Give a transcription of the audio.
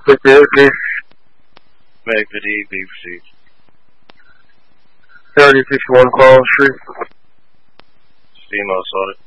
50 Megford E, be received. 3061 Carl Street. Steamo sorted.